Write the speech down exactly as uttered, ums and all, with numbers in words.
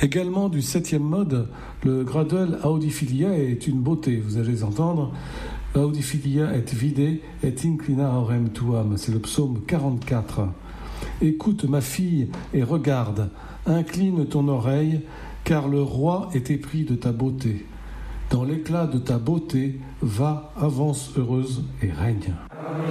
Également du septième mode, le graduel audiphilia est une beauté. Vous allez entendre audiphilia et vide et inclina orem tuam. C'est le psaume quarante-quatre. Écoute ma fille et regarde, incline ton oreille, car le roi est épris de ta beauté. Dans l'éclat de ta beauté, va, avance heureuse et règne.